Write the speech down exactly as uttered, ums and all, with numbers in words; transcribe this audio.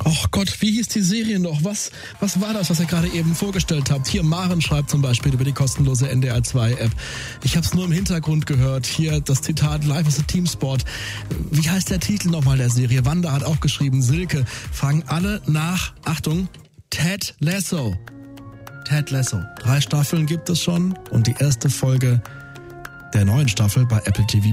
Och Gott, wie hieß die Serie noch? Was, was war das, was ihr gerade eben vorgestellt habt? Hier, Maren schreibt zum Beispiel über die kostenlose N D R zwei App. Ich habe es nur im Hintergrund gehört. Hier das Zitat, Life is a Teamsport. Wie heißt der Titel nochmal der Serie? Wanda hat auch geschrieben, Silke. Fragen alle nach, Achtung, Ted Lasso. Ted Lasso. Drei Staffeln gibt es schon und die erste Folge der neuen Staffel bei Apple T V